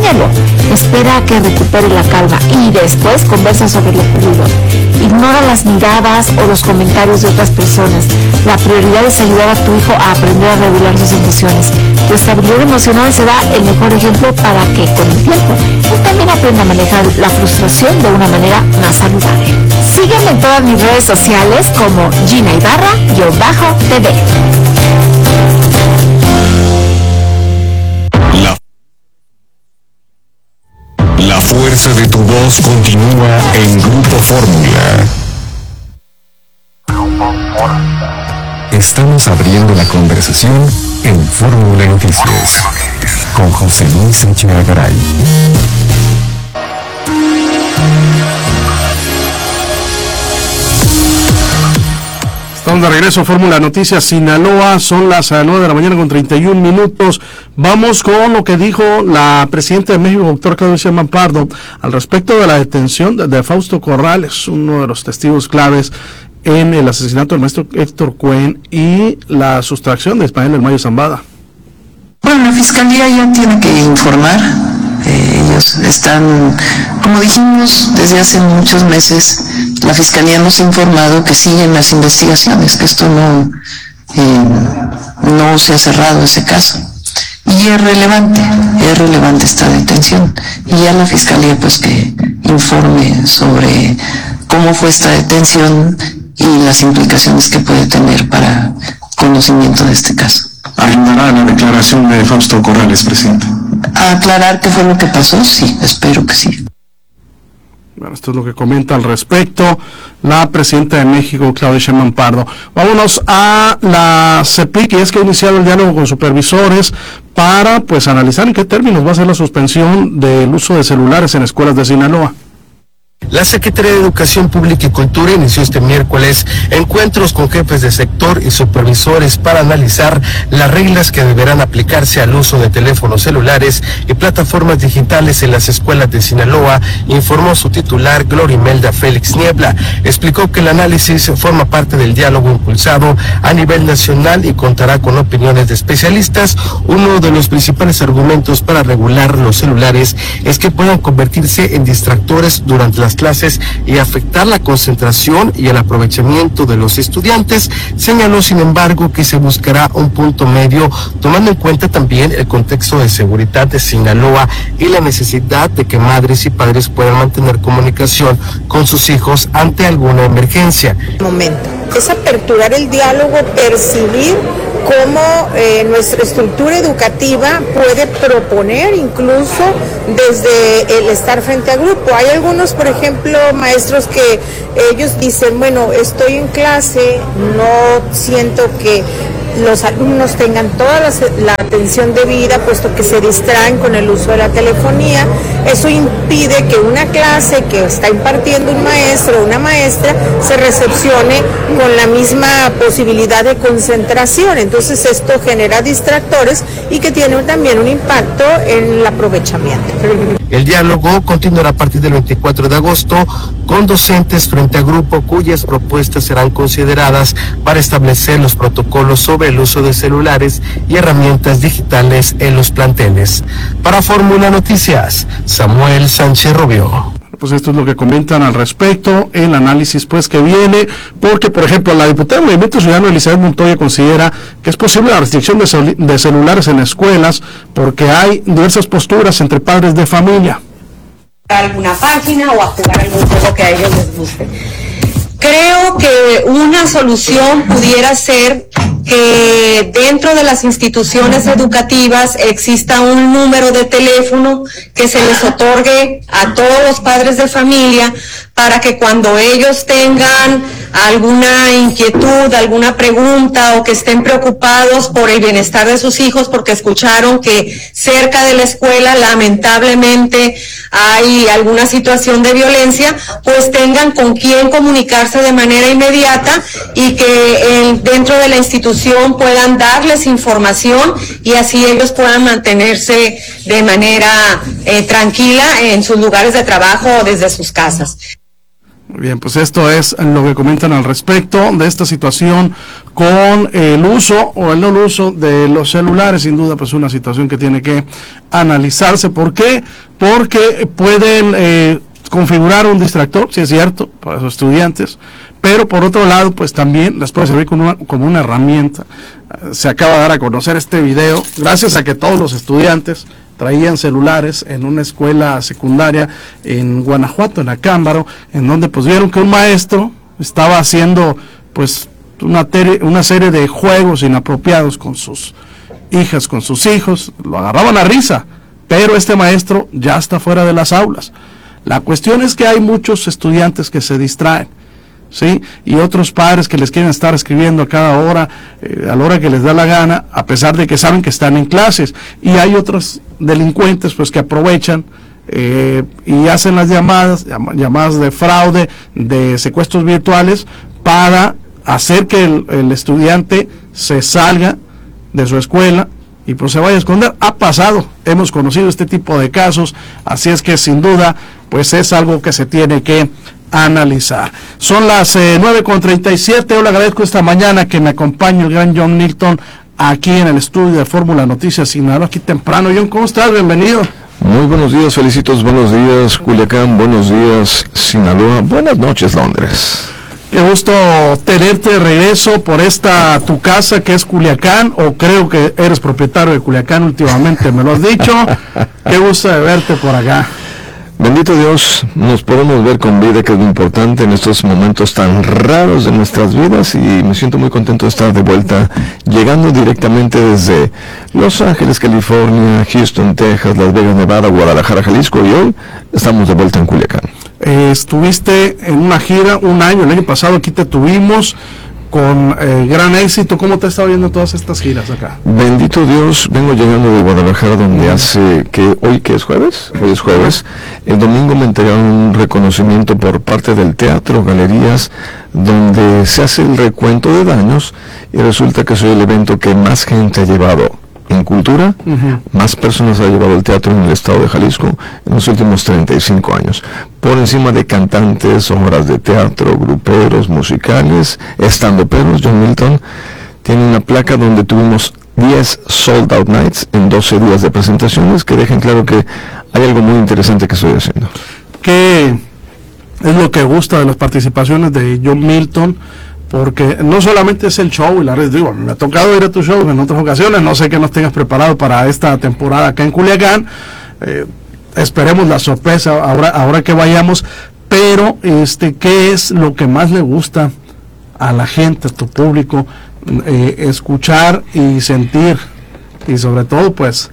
Acompáñalo, espera a que recupere la calma y después conversa sobre lo ocurrido. Ignora las miradas o los comentarios de otras personas. La prioridad es ayudar a tu hijo a aprender a regular sus emociones. Tu estabilidad emocional será el mejor ejemplo para que con el tiempo él también aprenda a manejar la frustración de una manera más saludable. Sígueme en todas mis redes sociales como Gina Ibarra-TV. La fuerza de tu voz continúa en Grupo Fórmula. Estamos abriendo la conversación en Fórmula Noticias con José Luis Echeagaray. Estamos de regreso a Fórmula Noticias Sinaloa, son las 9 de la mañana con 31 minutos. Vamos con lo que dijo la presidenta de México, doctor Claudia Sheinbaum Pardo, al respecto de la detención de Fausto Corrales, uno de los testigos claves en el asesinato del maestro Héctor Cuen y la sustracción de Ismael El Mayo Zambada. Bueno, la Fiscalía ya tiene que informar. Ellos están, como dijimos desde hace muchos meses, la Fiscalía nos ha informado que siguen las investigaciones, que esto no se ha cerrado ese caso. Y es relevante esta detención. Y ya la Fiscalía pues que informe sobre cómo fue esta detención y las implicaciones que puede tener para conocimiento de este caso. ¿Agendará la declaración de Fausto Corrales, presidente? ¿Aclarar qué fue lo que pasó? Sí, espero que sí. Bueno, esto es lo que comenta al respecto la presidenta de México, Claudia Sheinbaum Pardo. Vámonos a la CEPIC, y es que ha iniciado el diálogo con supervisores para pues analizar en qué términos va a ser la suspensión del uso de celulares en escuelas de Sinaloa. La Secretaría de Educación Pública y Cultura inició este miércoles encuentros con jefes de sector y supervisores para analizar las reglas que deberán aplicarse al uso de teléfonos celulares y plataformas digitales en las escuelas de Sinaloa, informó su titular Gloria Imelda Félix Niebla. Explicó que el análisis forma parte del diálogo impulsado a nivel nacional y contará con opiniones de especialistas. Uno de los principales argumentos para regular los celulares es que puedan convertirse en distractores durante las clases y afectar la concentración y el aprovechamiento de los estudiantes. Señaló, sin embargo, que se buscará un punto medio, tomando en cuenta también el contexto de seguridad de Sinaloa y la necesidad de que madres y padres puedan mantener comunicación con sus hijos ante alguna emergencia. Momento es aperturar el diálogo, percibir cómo nuestra estructura educativa puede proponer incluso desde el estar frente a grupo. Hay algunos, por ejemplo, maestros que ellos dicen, bueno, estoy en clase, no siento que los alumnos tengan toda la atención debida, puesto que se distraen con el uso de la telefonía. Eso impide que una clase que está impartiendo un maestro o una maestra se recepcione con la misma posibilidad de concentración. Entonces esto genera distractores y que tiene también un impacto en el aprovechamiento. El diálogo continuará a partir del 24 de agosto con docentes frente a grupo cuyas propuestas serán consideradas para establecer los protocolos sobre el uso de celulares y herramientas digitales en los planteles. Para Fórmula Noticias, Samuel Sánchez Rubio. Pues esto es lo que comentan al respecto, el análisis pues que viene, porque por ejemplo la diputada del Movimiento Ciudadano Elizabeth Montoya considera que es posible la restricción de celulares en escuelas porque hay diversas posturas entre padres de familia. Alguna página o a jugar algún juego que a ellos les guste. Creo que una solución pudiera ser que dentro de las instituciones educativas exista un número de teléfono que se les otorgue a todos los padres de familia para que cuando ellos tengan alguna inquietud, alguna pregunta o que estén preocupados por el bienestar de sus hijos porque escucharon que cerca de la escuela lamentablemente hay alguna situación de violencia, pues tengan con quién comunicarse de manera inmediata y que dentro de la institución puedan darles información y así ellos puedan mantenerse de manera tranquila en sus lugares de trabajo o desde sus casas. Bien, pues esto es lo que comentan al respecto de esta situación con el uso o el no uso de los celulares. Sin duda, pues una situación que tiene que analizarse. ¿Por qué? Porque pueden configurar un distractor, si es cierto, para los estudiantes, pero por otro lado, pues también les puede servir como una herramienta. Se acaba de dar a conocer este video, gracias a que todos los estudiantes traían celulares en una escuela secundaria en Guanajuato, en Acámbaro, en donde pues vieron que un maestro estaba haciendo pues una serie de juegos inapropiados con sus hijas, con sus hijos. Lo agarraban a risa, pero este maestro ya está fuera de las aulas. La cuestión es que hay muchos estudiantes que se distraen, ¿sí? Y otros padres que les quieren estar escribiendo a cada hora, a la hora que les da la gana, a pesar de que saben que están en clases. Y hay otros delincuentes pues que aprovechan y hacen las llamadas de fraude, de secuestros virtuales, para hacer que el estudiante se salga de su escuela y pues se vaya a esconder. Ha pasado, hemos conocido este tipo de casos, así es que sin duda pues es algo que se tiene que analizar. Son las 9:37. Yo le agradezco esta mañana que me acompañe el gran John Milton aquí en el estudio de Fórmula Noticias Sinaloa, aquí temprano. John, ¿cómo estás? Bienvenido. Muy buenos días, Felicitos, buenos días, Culiacán, buenos días, Sinaloa, buenas noches, Londres. Qué gusto tenerte de regreso por esta tu casa que es Culiacán, o creo que eres propietario de Culiacán últimamente, me lo has dicho. Qué gusto de verte por acá. Bendito Dios, nos podemos ver con vida, que es lo importante en estos momentos tan raros de nuestras vidas, y me siento muy contento de estar de vuelta, llegando directamente desde Los Ángeles, California, Houston, Texas, Las Vegas, Nevada, Guadalajara, Jalisco, y hoy estamos de vuelta en Culiacán. Estuviste en una gira un año, el año pasado aquí te tuvimos con gran éxito. ¿Cómo te está viendo todas estas giras acá? Bendito Dios, vengo llegando de Guadalajara, donde hoy que es jueves, el domingo me entregaron un reconocimiento por parte del teatro, galerías, donde se hace el recuento de daños, y resulta que soy el evento que más gente ha llevado en cultura, más personas ha llevado el teatro en el estado de Jalisco en los últimos 35 años, por encima de cantantes, obras de teatro, gruperos, musicales, estandoperos. John Milton tiene una placa donde tuvimos 10 sold out nights en 12 días de presentaciones, que dejan claro que hay algo muy interesante que estoy haciendo. ¿Qué es lo que gusta de las participaciones de John Milton? Porque no solamente es el show y la red, digo, me ha tocado ir a tu show en otras ocasiones, no sé qué nos tengas preparado para esta temporada acá en Culiacán, esperemos la sorpresa ahora que vayamos, pero ¿qué es lo que más le gusta a la gente, a tu público, escuchar y sentir, y sobre todo pues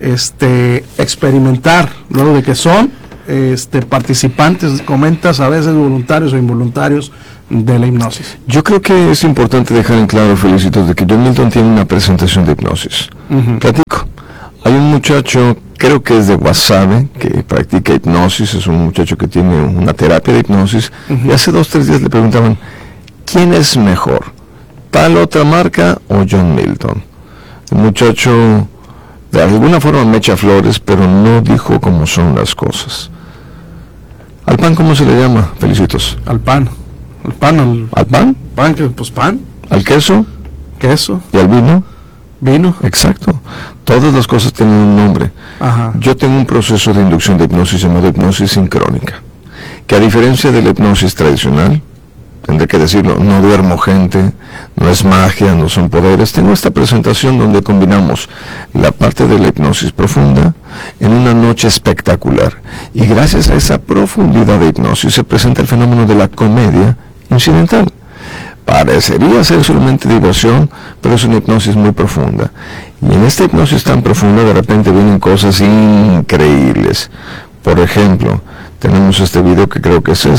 experimentar, luego de que son participantes, comentas, a veces voluntarios o involuntarios, de la hipnosis? Yo creo que es importante dejar en claro, Felicitos, de que John Milton tiene una presentación de hipnosis. Platico. Hay un muchacho, creo que es de Guasave, que practica hipnosis, es un muchacho que tiene una terapia de hipnosis, y hace 2-3 días le preguntaban, ¿quién es mejor? ¿Tal otra marca o John Milton? El muchacho de alguna forma me echa flores, pero no dijo cómo son las cosas. ¿Al pan cómo se le llama, Felicitos? Al pan. ¿Al pan? Pues pan. ¿Al queso? Queso. ¿Y al vino? Vino. Exacto. Todas las cosas tienen un nombre. Ajá. Yo tengo un proceso de inducción de hipnosis llamado hipnosis sincrónica, que a diferencia de la hipnosis tradicional, tendré que decirlo, no duermo gente, no es magia, no son poderes. Tengo esta presentación donde combinamos la parte de la hipnosis profunda en una noche espectacular, y gracias a esa profundidad de hipnosis se presenta el fenómeno de la comedia incidental. Parecería ser solamente diversión, pero es una hipnosis muy profunda, y en esta hipnosis tan profunda de repente vienen cosas increíbles. Por ejemplo, tenemos este video que creo que es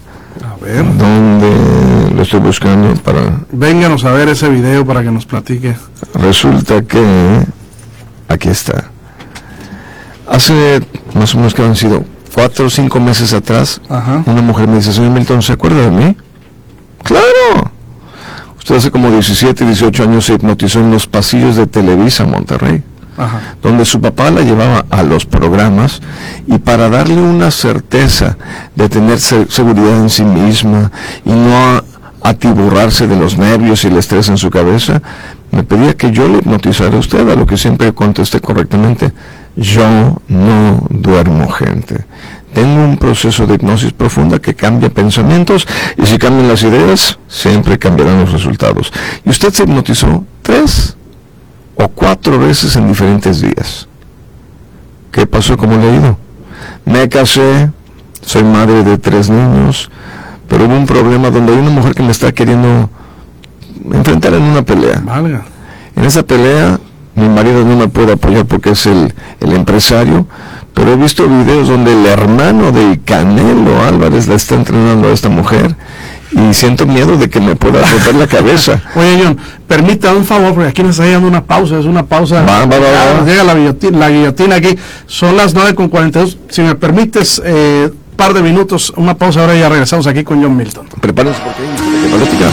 donde lo estoy buscando para... Vénganos a ver ese video para que nos platique. Resulta que aquí está. Hace más o menos que han sido 4 o 5 meses atrás, una mujer me dice, señor Milton, ¿se acuerda de mí? ¡Claro! Usted hace como 17, 18 años se hipnotizó en los pasillos de Televisa, Monterrey. donde su papá la llevaba a los programas y para darle una certeza de tener seguridad en sí misma y no atiborrarse de los nervios y el estrés en su cabeza, me pedía que yo le hipnotizara a usted, a lo que siempre contesté correctamente: yo no duermo, gente. Tengo un proceso de hipnosis profunda que cambia pensamientos, y si cambian las ideas, siempre cambiarán los resultados. Y usted se hipnotizó 3 o 4 veces en diferentes días. ¿Qué pasó? ¿Cómo le ha ido? Me casé, soy madre de 3 niños, pero hubo un problema donde hay una mujer que me está queriendo enfrentar en una pelea. Valga. En esa pelea, mi marido no me puede apoyar porque es el empresario, pero he visto videos donde el hermano de Canelo Álvarez la está entrenando a esta mujer y siento miedo de que me pueda romper la cabeza. Oye, John, permítame un favor, porque aquí nos está llegando una pausa, es una pausa. Llega la guillotina aquí, son las 9:42. Si me permites, par de minutos, una pausa, ahora ya regresamos aquí con John Milton. Prepárense porque hay política.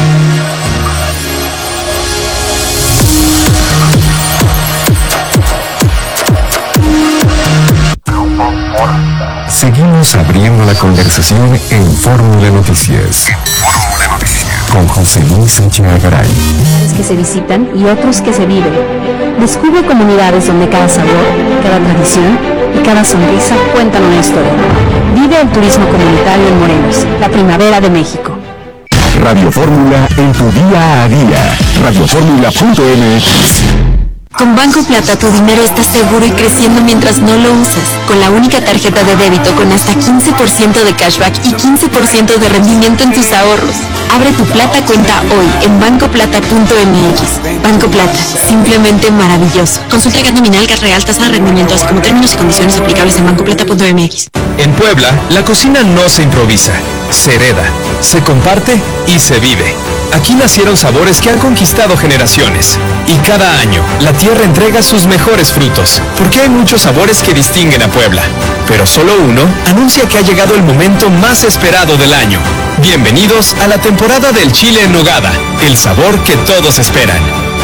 Seguimos abriendo la conversación en Fórmula Noticias. Con José Luis Sánchez Garay. Que se visitan y otros que se viven. Descubre comunidades donde cada sabor, cada tradición y cada sonrisa cuentan una historia. Vive el turismo comunitario en Morelos, la primavera de México. Radio Fórmula en tu día a día. Radioformula.mx. Con Banco Plata tu dinero está seguro y creciendo mientras no lo usas. Con la única tarjeta de débito con hasta 15% de cashback y 15% de rendimiento en tus ahorros. Abre tu Plata cuenta hoy en bancoplata.mx. Banco Plata, simplemente maravilloso. Consulta gas nominal, gas real, tasa de rendimiento, así como términos y condiciones aplicables en bancoplata.mx. En Puebla, la cocina no se improvisa, se hereda, se comparte y se vive. Aquí nacieron sabores que han conquistado generaciones. Y cada año, la tierra entrega sus mejores frutos, porque hay muchos sabores que distinguen a Puebla. Pero solo uno anuncia que ha llegado el momento más esperado del año. Bienvenidos a la temporada del chile en nogada, el sabor que todos esperan.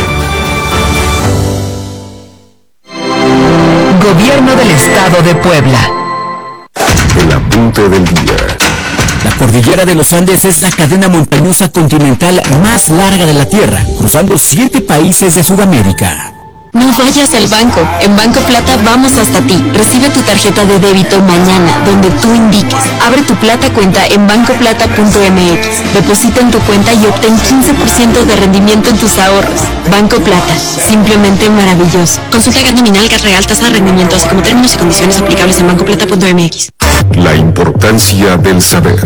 Gobierno del Estado de Puebla. El apunte del día. La cordillera de los Andes es la cadena montañosa continental más larga de la Tierra, cruzando 7 países de Sudamérica. No vayas al banco. En Banco Plata vamos hasta ti. Recibe tu tarjeta de débito mañana, donde tú indiques. Abre tu Plata cuenta en bancoplata.mx. Deposita en tu cuenta y obtén 15% de rendimiento en tus ahorros. Banco Plata, simplemente maravilloso. Consulta gas nominal, gas real, tasa de rendimiento, así como términos y condiciones aplicables en bancoplata.mx. La importancia del saber.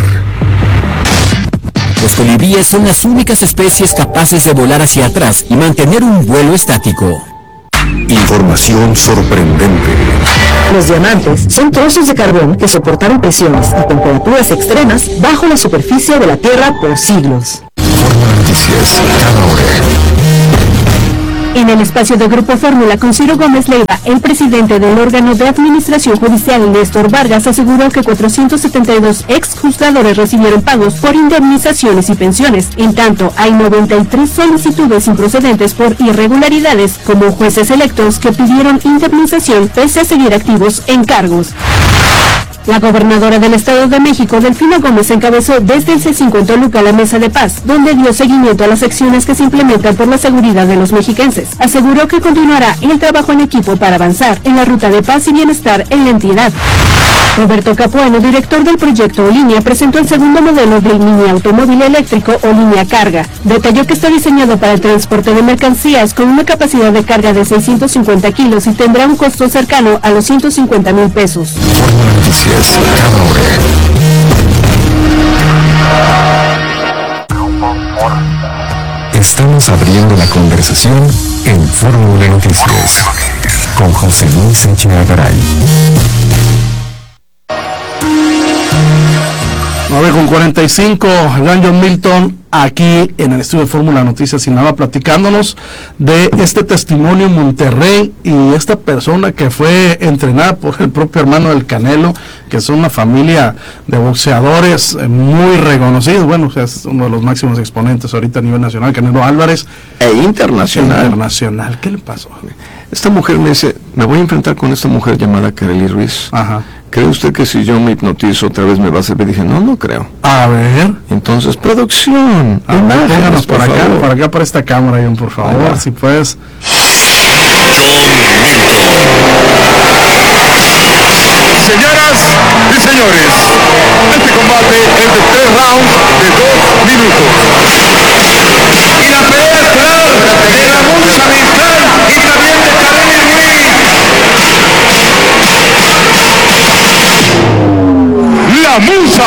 Los colibríes son las únicas especies capaces de volar hacia atrás y mantener un vuelo estático. Información sorprendente. Los diamantes son trozos de carbón que soportaron presiones y temperaturas extremas bajo la superficie de la Tierra por siglos. Fórmula Noticias, cada hora. En el espacio de Grupo Fórmula con Ciro Gómez Leiva, el presidente del órgano de administración judicial, Néstor Vargas, aseguró que 472 exjuzgadores recibieron pagos por indemnizaciones y pensiones. En tanto, hay 93 solicitudes improcedentes por irregularidades, como jueces electos que pidieron indemnización pese a seguir activos en cargos. La gobernadora del Estado de México, Delfina Gómez, encabezó desde el C5 en Toluca la Mesa de Paz, donde dio seguimiento a las acciones que se implementan por la seguridad de los mexiquenses. Aseguró que continuará el trabajo en equipo para avanzar en la ruta de paz y bienestar en la entidad. Roberto Capuano, director del proyecto Olínea, presentó el segundo modelo del mini automóvil eléctrico Olínea Carga. Detalló que está diseñado para el transporte de mercancías con una capacidad de carga de 650 kilos y tendrá un costo cercano a los 150,000 pesos. Estamos abriendo la conversación en Fórmula Noticias con José Luis Sánchez Garay. 9:45, John Milton. aquí en el estudio de Fórmula Noticias Sinaloa, platicándonos de este testimonio en Monterrey y esta persona que fue entrenada por el propio hermano del Canelo, que es una familia de boxeadores muy reconocidos. Bueno, es uno de los máximos exponentes ahorita a nivel nacional, Canelo Álvarez. E internacional. Internacional. ¿Qué le pasó? Esta mujer me dice, me voy a enfrentar con esta mujer llamada Kareli Ruiz. Ajá. ¿Cree usted que si yo me hipnotizo otra vez me va a servir? Dije, no creo. A ver. Entonces, producción. Pónganos por acá, por esta cámara, John, por favor, si puedes. Señoras y señores, este combate es de 3 rounds de 2 minutos. Y la pelea estelar de la Musa Mistral y también de Kareli Ruiz. La Musa.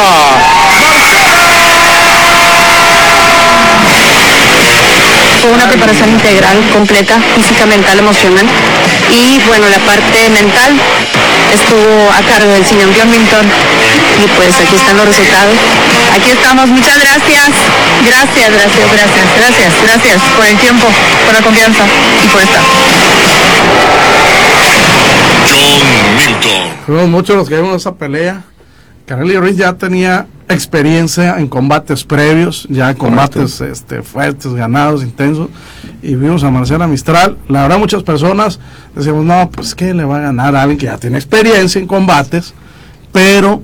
Fue una preparación integral, completa, física, mental, emocional. Y bueno, la parte mental estuvo a cargo del señor John Milton. Y pues aquí están los resultados. Aquí estamos, muchas gracias. Gracias por el tiempo, por la confianza y por estar. John Milton. Fuimos muchos los que vimos esa pelea. Kareli Ruiz ya tenía experiencia en combates previos, ya combates fuertes, ganados, intensos, y vimos a Marcela Mistral. La verdad, muchas personas decíamos, no, pues que le va a ganar a alguien que ya tiene experiencia en combates, pero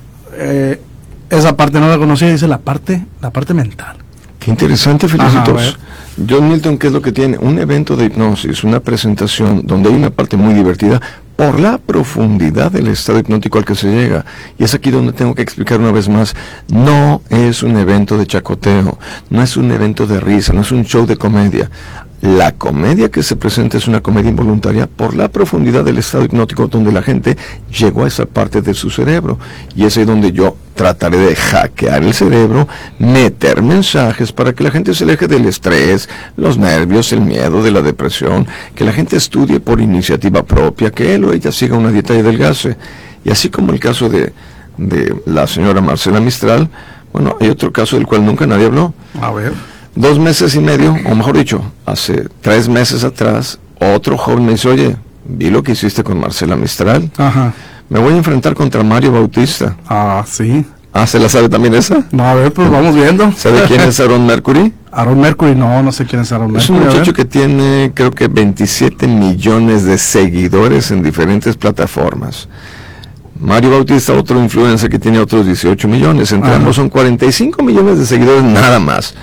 esa parte no la conocía, dice la parte mental. Qué interesante, felicitos. Ajá, John Milton, ¿qué es lo que tiene? Un evento de hipnosis, una presentación donde hay una parte muy divertida por la profundidad del estado hipnótico al que se llega. Y es aquí donde tengo que explicar una vez más, no es un evento de chacoteo, no es un evento de risa, no es un show de comedia. La comedia que se presenta es una comedia involuntaria por la profundidad del estado hipnótico donde la gente llegó a esa parte de su cerebro. Y es ahí donde yo trataré de hackear el cerebro, meter mensajes para que la gente se aleje del estrés, los nervios, el miedo, de la depresión, que la gente estudie por iniciativa propia, que él o ella siga una dieta y adelgace. Y así como el caso de la señora Marcela Mistral, bueno, hay otro caso del cual nunca nadie habló. A ver. 2 meses y medio, o mejor dicho, hace 3 meses atrás, otro joven me dice, oye, vi lo que hiciste con Marcela Mistral. Ajá. Me voy a enfrentar contra Mario Bautista. Ah, sí. Ah, ¿se la sabe también esa? No, a ver, pues vamos viendo. ¿Sabe quién es Aaron Mercury? Aaron Mercury, no sé quién es Aaron Mercury. Es un muchacho que tiene, creo que 27 millones de seguidores en diferentes plataformas. Mario Bautista, otro influencer que tiene otros 18 millones. Entre ambos son 45 millones de seguidores nada más.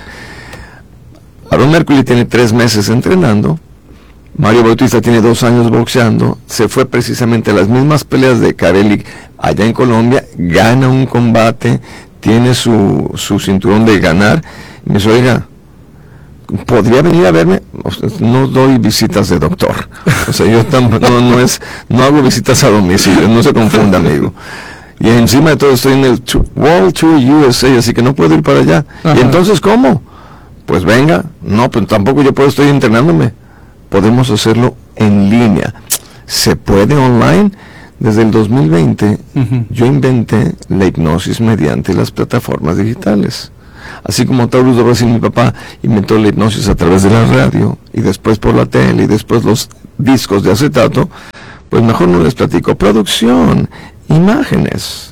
Aaron Mercury tiene 3 meses entrenando. Mario Bautista tiene 2 años boxeando. Se fue precisamente a las mismas peleas de Kareli allá en Colombia. Gana un combate. Tiene su cinturón de ganar. Y me dice, oiga, ¿podría venir a verme? O sea, no doy visitas de doctor. O sea, yo no hago visitas a domicilio. No se confunda, amigo. Y encima de todo estoy en el World Tour USA, así que no puedo ir para allá. Ajá. ¿Y entonces cómo? Pues venga. No, pues tampoco yo puedo, estoy entrenándome. Podemos hacerlo en línea. ¿Se puede online? Desde el 2020 yo inventé la hipnosis mediante las plataformas digitales. Así como Taurus de Brasil, mi papá inventó la hipnosis a través de la radio, y después por la tele, y después los discos de acetato, pues mejor no les platico. Producción, imágenes.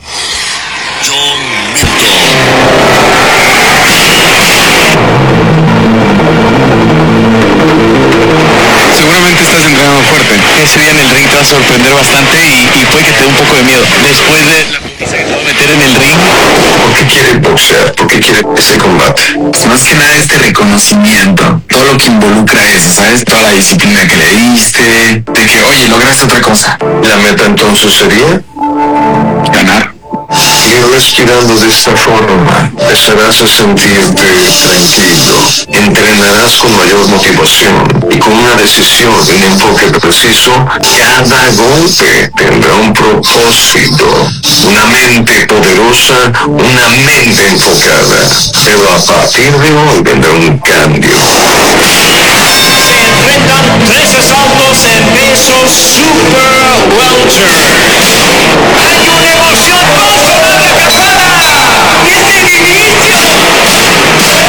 Seguramente estás entrenando fuerte. Ese día en el ring te va a sorprender bastante y puede que te dé un poco de miedo. Después de la putiza que te va a meter en el ring. ¿Por qué quiere boxear? ¿Por qué quiere ese combate? Pues más que nada este reconocimiento. Todo lo que involucra eso, ¿sabes? Toda la disciplina que le diste. De que, oye, lograste otra cosa. La meta entonces sería ganar. Y respirando de esta forma, empezarás a sentirte tranquilo, entrenarás con mayor motivación y con una decisión y un enfoque preciso. Cada golpe tendrá un propósito, una mente poderosa, una mente enfocada. Pero a partir de hoy vendrá un cambio. Se enfrentan 3 asaltos en peso super welter. Hay una emoción por sobre la casada. ¡Y es el inicio!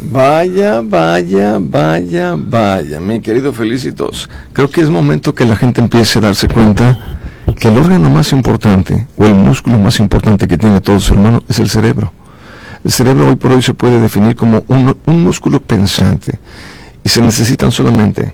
Vaya, mi querido Felicitos. Creo que es momento que la gente empiece a darse cuenta que el órgano más importante, o el músculo más importante que tiene todo ser humano, es el cerebro. El cerebro hoy por hoy se puede definir como un músculo pensante, y se necesitan solamente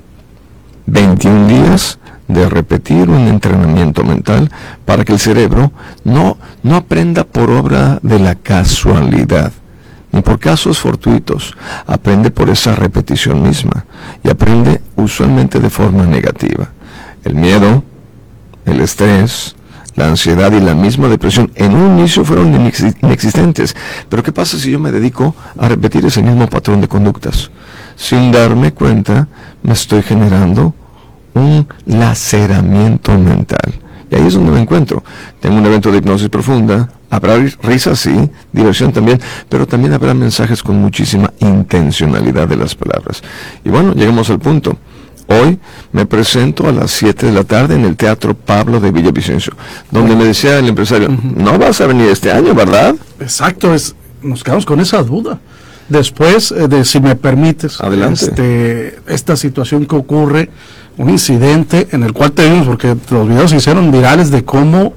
21 días de repetir un entrenamiento mental para que el cerebro no aprenda por obra de la casualidad, ni por casos fortuitos. Aprende por esa repetición misma, y aprende usualmente de forma negativa. El miedo, el estrés, la ansiedad y la misma depresión en un inicio fueron inexistentes. Pero ¿qué pasa si yo me dedico a repetir ese mismo patrón de conductas? Sin darme cuenta, me estoy generando un laceramiento mental. Y ahí es donde me encuentro. Tengo un evento de hipnosis profunda. Habrá risas, sí, diversión también, pero también habrá mensajes con muchísima intencionalidad de las palabras. Y bueno, llegamos al punto. Hoy me presento a las 7 de la tarde en el Teatro Pablo de Villavicencio, donde me decía el empresario, no vas a venir este año, ¿verdad? Exacto, nos quedamos con esa duda. Después, si me permites, adelante. Esta situación que ocurre, un incidente en el cual te vimos, porque los videos se hicieron virales de cómo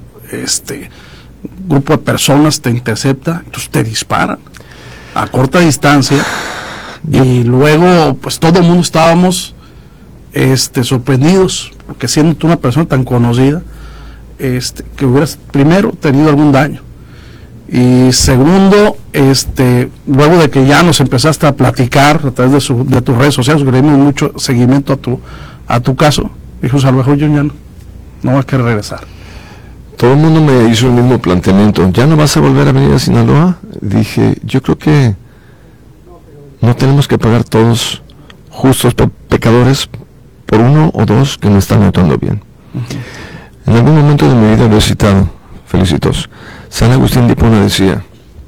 un grupo de personas te intercepta, entonces te disparan a corta distancia, y luego pues todo el mundo estábamos sorprendidos, porque siendo tú una persona tan conocida, que hubieras primero tenido algún daño, y segundo, luego de que ya nos empezaste a platicar a través de tus redes sociales, que le dimos mucho seguimiento a tu caso, dijo, a lo mejor yo ya no vas a querer regresar. Todo el mundo me hizo el mismo planteamiento, ¿ya no vas a volver a venir a Sinaloa? Dije, yo creo que no tenemos que pagar todos justos por pecadores por uno o dos que me están notando bien. En algún momento de mi vida lo he citado, Felicitos. San Agustín de Hipona decía,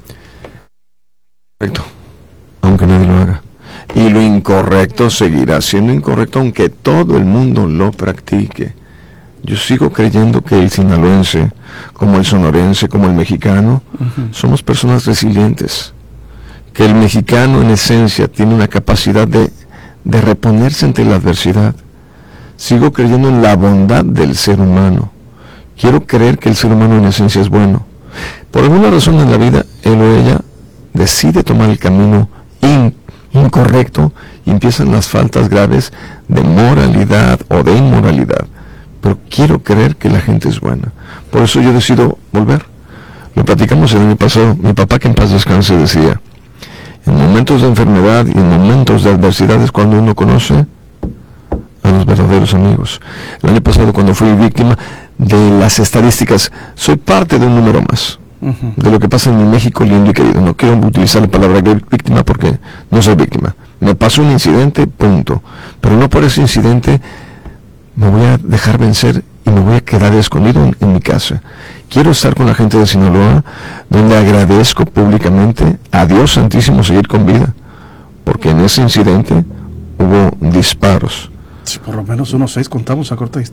correcto, aunque nadie lo haga, y lo incorrecto seguirá siendo incorrecto aunque todo el mundo lo practique. Yo sigo creyendo que el sinaloense, como el sonorense, como el mexicano, somos personas resilientes, que el mexicano en esencia tiene una capacidad de reponerse ante la adversidad. Sigo creyendo en la bondad del ser humano. Quiero creer que el ser humano en esencia es bueno. Por alguna razón en la vida, él o ella decide tomar el camino incorrecto y empiezan las faltas graves de moralidad o de inmoralidad. Pero quiero creer que la gente es buena. Por eso yo decido volver. Lo platicamos el año pasado. Mi papá, que en paz descanse, decía, en momentos de enfermedad y en momentos de adversidad es cuando uno conoce a los verdaderos amigos. El año pasado, cuando fui víctima de las estadísticas, soy parte de un número más de lo que pasa en México lindo y querido. No quiero utilizar la palabra víctima porque no soy víctima. Me pasó un incidente, punto. Pero no por ese incidente me voy a dejar vencer y me voy a quedar escondido en mi casa. Quiero estar con la gente de Sinaloa, donde agradezco públicamente a Dios Santísimo seguir con vida, porque en ese incidente hubo disparos. Si por lo menos unos 6 contamos a corta distancia.